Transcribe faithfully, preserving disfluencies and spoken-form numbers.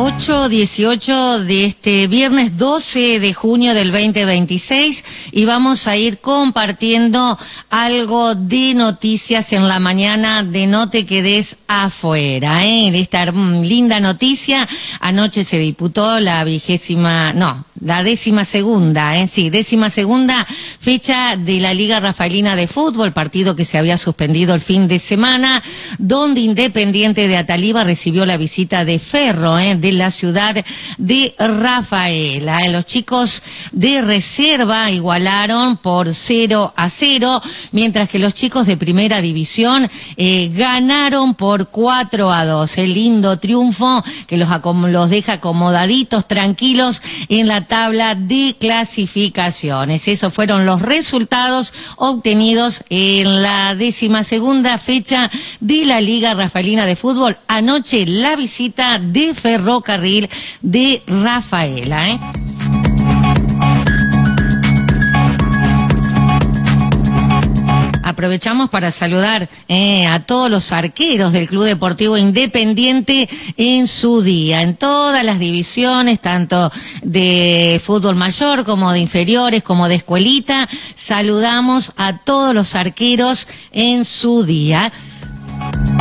ocho dieciocho de este viernes doce de junio del veinte veintiséis y vamos a ir compartiendo algo de noticias en la mañana de No Te Quedes Afuera, ¿eh? Esta linda noticia, anoche se disputó la vigésima, no, la décima segunda, ¿eh? Sí, décima segunda fecha de la Liga Rafaelina de Fútbol, partido que se había suspendido el fin de semana, donde Independiente de Ataliba recibió la visita de Ferro, ¿eh? de la ciudad de Rafaela. Los chicos de reserva igualaron por cero a cero, mientras que los chicos de primera división eh, ganaron por cuatro a dos. El lindo triunfo que los, los deja acomodaditos, tranquilos en la tabla de clasificaciones. Esos fueron los resultados obtenidos en la décima segunda fecha de la Liga Rafaelina de Fútbol. Anoche la visita de Ferrocarril de Rafaela, ¿eh? Aprovechamos para saludar eh, a todos los arqueros del Club Deportivo Independiente en su día, en todas las divisiones, tanto de fútbol mayor como de inferiores, como de escuelita. Saludamos a todos los arqueros en su día.